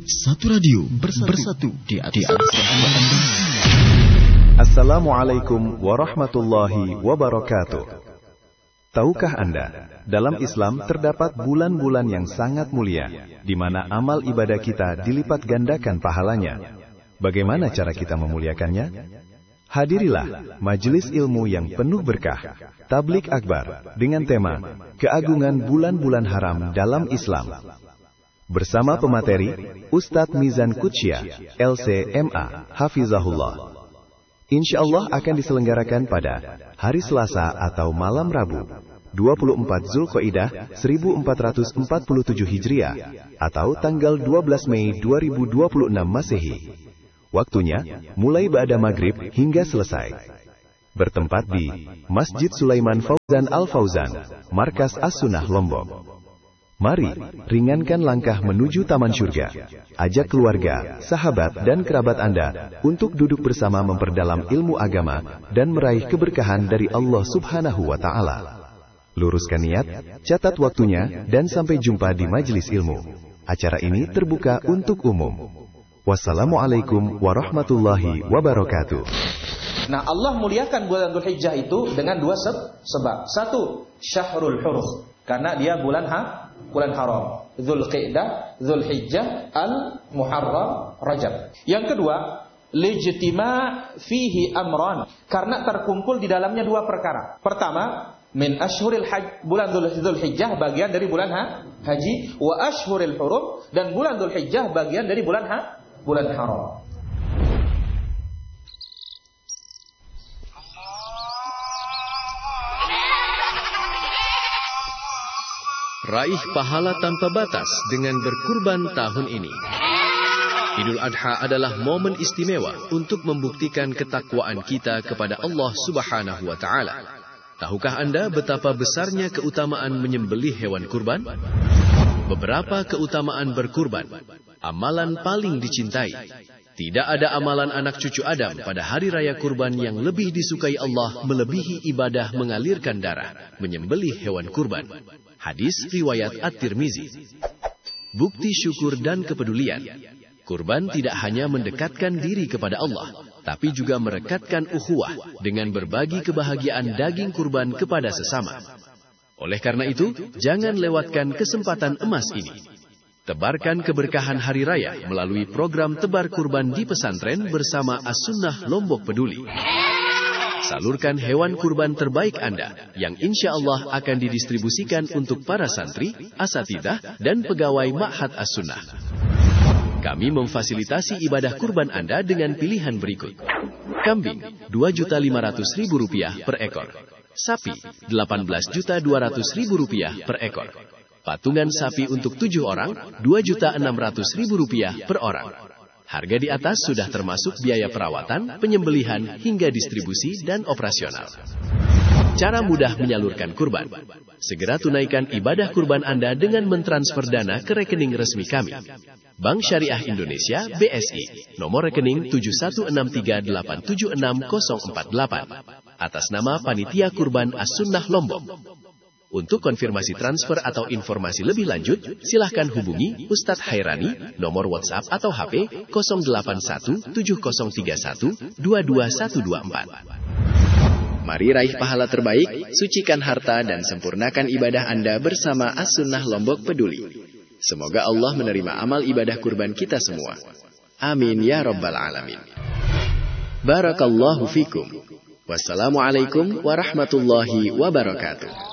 Satu radio bersatu di atas Assalamualaikum warahmatullahi wabarakatuh. Tahukah Anda, dalam Islam terdapat bulan-bulan yang sangat mulia, di mana amal ibadah kita dilipat gandakan pahalanya. Bagaimana cara kita memuliakannya? Hadirilah majelis ilmu yang penuh berkah, Tablik Akbar, dengan tema Keagungan Bulan-Bulan Haram dalam Islam. Bersama pemateri, Ustadz Mizan Kutsyah, LC.MA, Hafizahullah. Insya Allah akan diselenggarakan pada hari Selasa atau malam Rabu, 24 Zulqaidah 1447 Hijriah, atau tanggal 12 Mei 2026 Masehi. Waktunya mulai ba'da maghrib hingga selesai. Bertempat di Masjid Sulaiman Fauzan Al-Fauzan, Markas As-Sunnah Lombok. Mari ringankan langkah menuju taman surga. Ajak keluarga, sahabat dan kerabat Anda untuk duduk bersama memperdalam ilmu agama dan meraih keberkahan dari Allah Subhanahu wa Ta'ala. Luruskan niat, catat waktunya, dan sampai jumpa di majelis ilmu. Acara ini terbuka untuk umum. Wassalamualaikum warahmatullahi wabarakatuh. Nah, Allah muliakan bulan Dzulhijjah itu dengan dua sebab. Satu, Syahrul Huruf, karena dia bulan haram. Dzulqaidah, Dzulhijjah, Al-Muharram, Rajab. Yang kedua, lijtima' fihi amran, karena terkumpul di dalamnya dua perkara. Pertama, min ashhuril hajj, bulan Dzulhijjah bagian dari bulan haji, wa ashhuril hurum, dan bulan Dzulhijjah bagian dari bulan haram. Raih pahala tanpa batas dengan berkurban tahun ini. Idul Adha adalah momen istimewa untuk membuktikan ketakwaan kita kepada Allah Subhanahu wa Ta'ala. Tahukah Anda betapa besarnya keutamaan menyembelih hewan kurban? Beberapa keutamaan berkurban. Amalan paling dicintai. Tidak ada amalan anak cucu Adam pada hari raya kurban yang lebih disukai Allah melebihi ibadah mengalirkan darah, menyembelih hewan kurban. Hadis riwayat At-Tirmizi. Bukti syukur dan kepedulian. Kurban tidak hanya mendekatkan diri kepada Allah, tapi juga merekatkan ukhuwah dengan berbagi kebahagiaan daging kurban kepada sesama. Oleh karena itu, jangan lewatkan kesempatan emas ini. Tebarkan keberkahan hari raya melalui program tebar kurban di pesantren bersama As-Sunnah Lombok Peduli. Salurkan hewan kurban terbaik Anda yang insya Allah akan didistribusikan untuk para santri, asatidzah, dan pegawai Ma'had As-Sunnah. Kami memfasilitasi ibadah kurban Anda dengan pilihan berikut. Kambing, Rp2.500.000 per ekor. Sapi, Rp18.200.000 per ekor. Patungan sapi untuk 7 orang, Rp2.600.000 per orang. Harga di atas sudah termasuk biaya perawatan, penyembelihan, hingga distribusi dan operasional. Cara mudah menyalurkan kurban. Segera tunaikan ibadah kurban Anda dengan mentransfer dana ke rekening resmi kami. Bank Syariah Indonesia, BSI, nomor rekening 7163876048, atas nama Panitia Kurban As-Sunnah Lombok. Untuk konfirmasi transfer atau informasi lebih lanjut, silahkan hubungi Ustadz Hairani, nomor WhatsApp atau HP 081707022124. Mari raih pahala terbaik, sucikan harta dan sempurnakan ibadah Anda bersama As-Sunnah Lombok Peduli. Semoga Allah menerima amal ibadah kurban kita semua. Amin ya Rabbal Alamin. Barakallahu fikum. Wassalamualaikum warahmatullahi wabarakatuh.